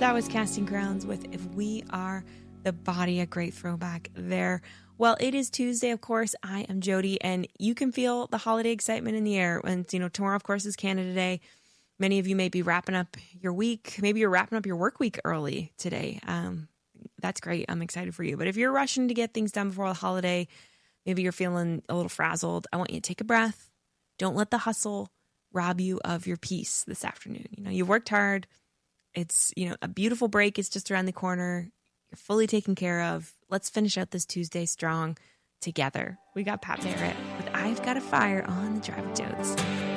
That was Casting Crowns with If We Are the Body, a great throwback there. Well, it is Tuesday, of course. I am Jody, and you can feel the holiday excitement in the air. And, tomorrow, of course, is Canada Day. Many of you may be wrapping up your week. Maybe you're wrapping up your work week early today. That's great. I'm excited for you. But if you're rushing to get things done before the holiday, maybe you're feeling a little frazzled, I want you to take a breath. Don't let the hustle rob you of your peace this afternoon. You worked hard. It's, a beautiful break is just around the corner. You're fully taken care of. Let's finish out this Tuesday strong together. We got Pat Barrett with I've Got a Fire on the Drive with Jodes.